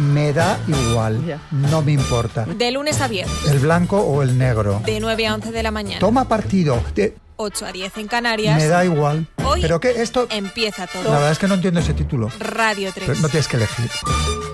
Me da igual, Ya. no me importa. De lunes a viernes, El blanco o el negro. de 9 a 11 de la mañana. Toma partido. 8 a 10 en Canarias. Me da igual. Hoy Pero que esto... empieza todo. La verdad es que no entiendo ese título. Radio 3. Pero no tienes que elegir.